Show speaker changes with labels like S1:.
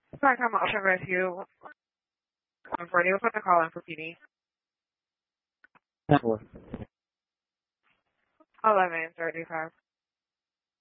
S1: Part-time Ocean Rescue. 140. We'll put the call in for PD.
S2: 10-4.
S1: 11:35.